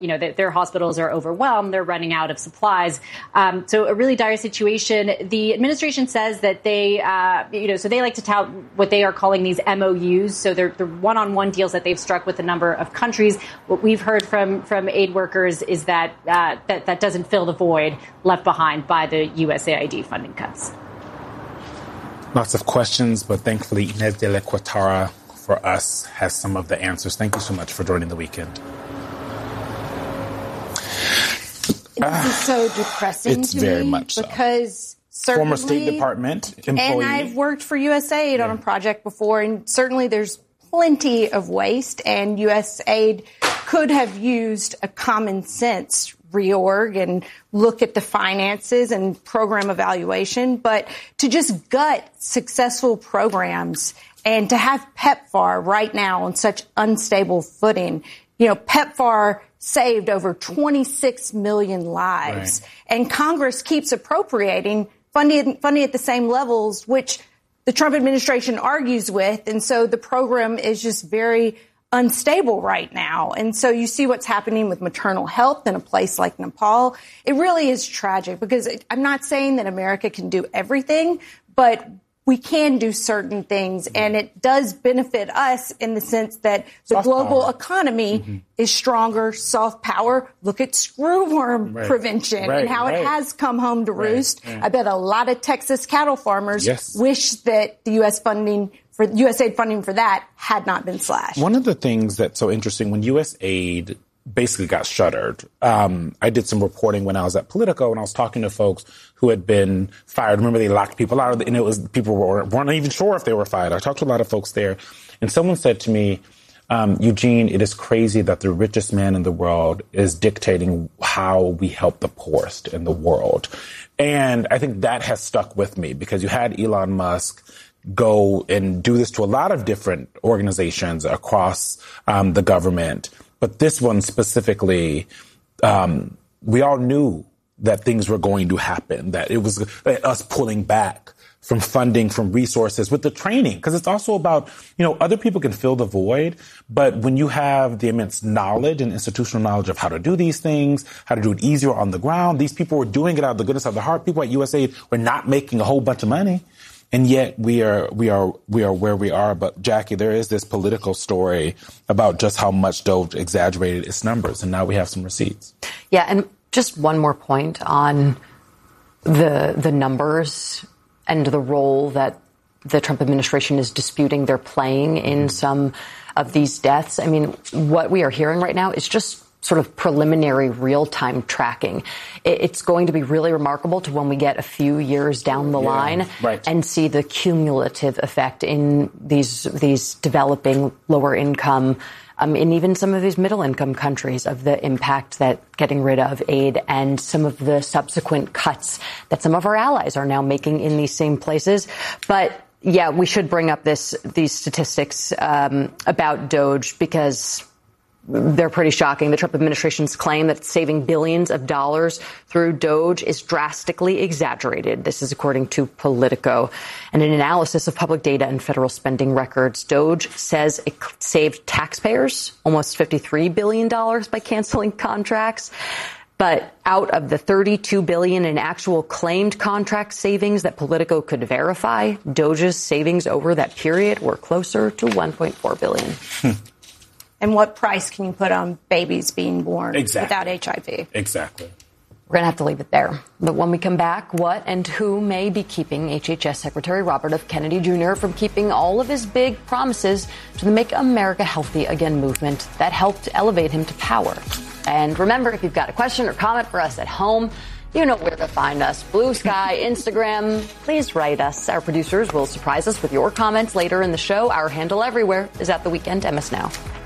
their hospitals are overwhelmed. They're running out of supplies. So a really dire situation. The administration says that they, so they like to tout what they are calling these MOUs. So they're one-on-one deals that they've struck with a number of countries. What we've heard from aid workers is that that doesn't fill the void left behind by the USAID funding cuts. Lots of questions, but thankfully Inez de la Cuatara for us has some of the answers. Thank you so much for joining the weekend. This is so depressing it's to very me much so. Because certainly, former State Department employee. And I've worked for USAID on a project before, and certainly there's plenty of waste, and USAID could have used a common sense reorg and look at the finances and program evaluation, but to just gut successful programs and to have PEPFAR right now on such unstable footing. PEPFAR saved over 26 million lives. Right. And Congress keeps appropriating funding at the same levels, which the Trump administration argues with. And so the program is just very unstable right now. And so you see what's happening with maternal health in a place like Nepal. It really is tragic because I'm not saying that America can do everything, but we can do certain things, and it does benefit us in the sense that the soft global power. Economy is stronger, soft power. Look at screwworm prevention and how it has come home to roost. I bet a lot of Texas cattle farmers wish that the USAID funding for that had not been slashed. One of the things that's so interesting, when USAID basically got shuttered. I did some reporting when I was at Politico, and I was talking to folks who had been fired. Remember, they locked people out, and it was people weren't even sure if they were fired. I talked to a lot of folks there, and someone said to me, Eugene, it is crazy that the richest man in the world is dictating how we help the poorest in the world. And I think that has stuck with me because you had Elon Musk go and do this to a lot of different organizations across the government. But this one specifically, we all knew that things were going to happen, that it was us pulling back from funding, from resources, with the training. Because it's also about, other people can fill the void. But when you have the immense knowledge and institutional knowledge of how to do these things, how to do it easier on the ground, these people were doing it out of the goodness of their heart. People at USAID were not making a whole bunch of money. And yet we are where we are. But Jackie, there is this political story about just how much DOGE exaggerated its numbers. And now we have some receipts. Yeah. And just one more point on the numbers and the role that the Trump administration is disputing they're playing in some of these deaths. I mean, what we are hearing right now is just sort of preliminary real-time tracking. It's going to be really remarkable to when we get a few years down the line and see the cumulative effect in these developing lower income, in even some of these middle income countries, of the impact that getting rid of aid and some of the subsequent cuts that some of our allies are now making in these same places. But yeah, we should bring up these statistics about DOGE because they're pretty shocking. The Trump administration's claim that saving billions of dollars through DOGE is drastically exaggerated. This is according to Politico. And an analysis of public data and federal spending records, DOGE says it saved taxpayers almost $53 billion by canceling contracts. But out of the $32 billion in actual claimed contract savings that Politico could verify, DOGE's savings over that period were closer to $1.4 billion. And what price can you put on babies being born without HIV? Exactly. We're going to have to leave it there. But when we come back, what and who may be keeping HHS Secretary Robert F. Kennedy Jr. from keeping all of his big promises to the Make America Healthy Again movement that helped elevate him to power? And remember, if you've got a question or comment for us at home, you know where to find us. Blue Sky, Instagram. Please write us. Our producers will surprise us with your comments later in the show. Our handle everywhere is @TheWeekendMSNow.